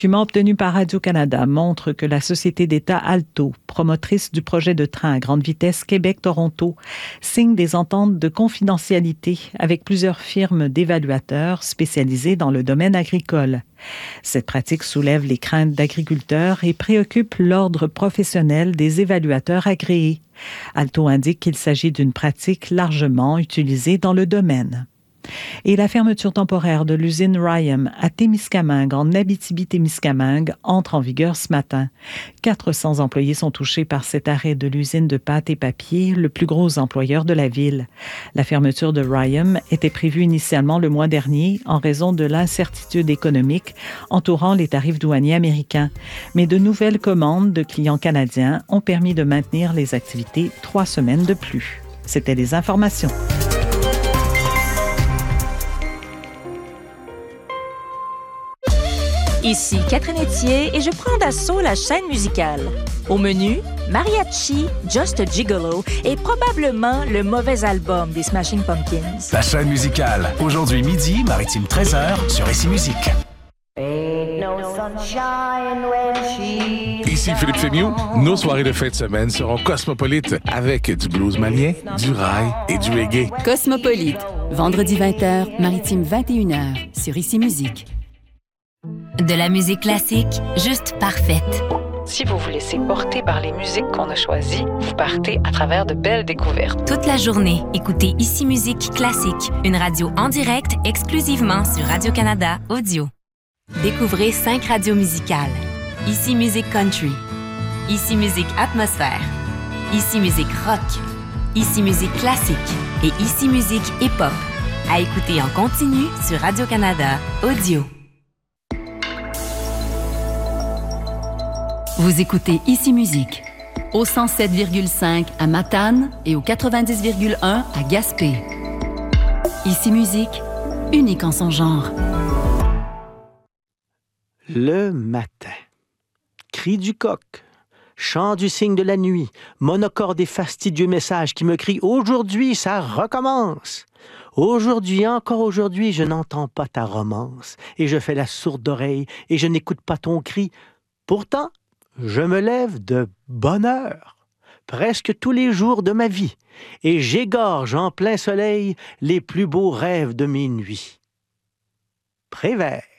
Document obtenu par Radio-Canada montre que la société d'État Alto, promotrice du projet de train à grande vitesse Québec-Toronto, signe des ententes de confidentialité avec plusieurs firmes d'évaluateurs spécialisées dans le domaine agricole. Cette pratique soulève les craintes d'agriculteurs et préoccupe l'ordre professionnel des évaluateurs agréés. Alto indique qu'il s'agit d'une pratique largement utilisée dans le domaine. Et la fermeture temporaire de l'usine Ryam à Témiscamingue, en Abitibi-Témiscamingue, entre en vigueur ce matin. 400 employés sont touchés par cet arrêt de l'usine de pâte et papier, le plus gros employeur de la ville. La fermeture de Ryam était prévue initialement le mois dernier en raison de l'incertitude économique entourant les tarifs douaniers américains. Mais de nouvelles commandes de clients canadiens ont permis de maintenir les activités 3 semaines de plus. C'était les informations. Ici Catherine Etier et je prends d'assaut la chaîne musicale. Au menu, Mariachi, Just a Gigolo et probablement le mauvais album des Smashing Pumpkins. La chaîne musicale, aujourd'hui midi, Maritime 13h sur Ici Musique. Ici Philippe Fémieux. Nos soirées de fin de semaine seront cosmopolites avec du blues malien, du rail et du reggae. Cosmopolite, vendredi 20h, Maritime 21h sur Ici Musique. De la musique classique, juste parfaite. Si vous vous laissez porter par les musiques qu'on a choisies, vous partez à travers de belles découvertes. Toute la journée, écoutez Ici Musique Classique, une radio en direct exclusivement sur Radio-Canada Audio. Découvrez 5 radios musicales. Ici Musique Country, Ici Musique Atmosphère, Ici Musique Rock, Ici Musique Classique et Ici Musique Hip-Hop. À écouter en continu sur Radio-Canada Audio. Vous écoutez Ici Musique, au 107,5 à Matane et au 90,1 à Gaspé. Ici Musique, unique en son genre. Le matin, cri du coq, chant du cygne de la nuit, monocorde et fastidieux message qui me crie « Aujourd'hui, ça recommence !» Aujourd'hui, encore aujourd'hui, je n'entends pas ta romance, et je fais la sourde oreille, et je n'écoute pas ton cri. Pourtant, je me lève de bonne heure, presque tous les jours de ma vie, et j'égorge en plein soleil les plus beaux rêves de mes nuits. Prévert.